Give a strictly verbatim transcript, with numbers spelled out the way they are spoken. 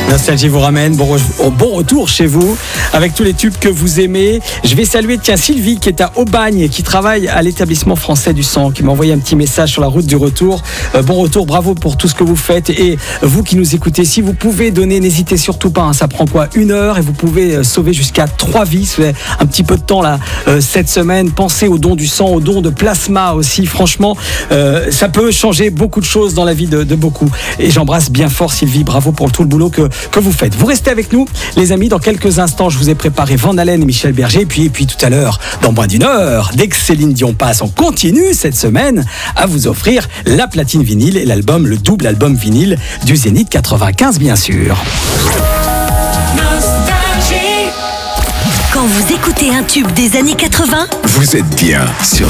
Nostalgie vous ramène, bon, re- bon retour chez vous avec tous les tubes que vous aimez. Je vais saluer tiens Sylvie qui est à Aubagne, qui travaille à l'établissement français du sang, qui m'a envoyé un petit message sur la route du retour. Euh, bon retour, bravo pour tout ce que vous faites. Et vous qui nous écoutez, si vous pouvez donner, n'hésitez surtout pas, hein, ça prend quoi, une heure et vous pouvez euh, sauver jusqu'à trois vies. Si vous avez un petit peu de temps là euh, cette semaine, pensez au don du sang, au don de plasma aussi. Franchement, euh, ça peut changer beaucoup de choses dans la vie de, de beaucoup. Et j'embrasse bien fort Sylvie, bravo pour tout le boulot que, que vous faites. Vous restez avec nous, les amis. Dans quelques instants, je vous ai préparé Van Halen et Michel Berger. Et puis, et puis tout à l'heure, dans moins d'une heure, dès que Céline Dion passe, on continue cette semaine à vous offrir la platine vinyle et l'album, le double album vinyle du Zénith quatre-vingt-quinze, bien sûr. Quand vous écoutez un tube des années quatre-vingts, Vous êtes bien sur